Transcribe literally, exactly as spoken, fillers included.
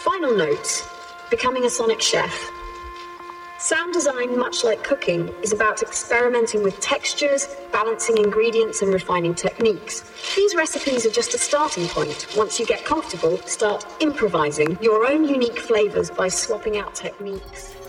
Final note, becoming a sonic chef. Sound design, much like cooking, is about experimenting with textures, balancing ingredients, and refining techniques. These recipes are just a starting point. Once you get comfortable, start improvising your own unique flavors by swapping out techniques.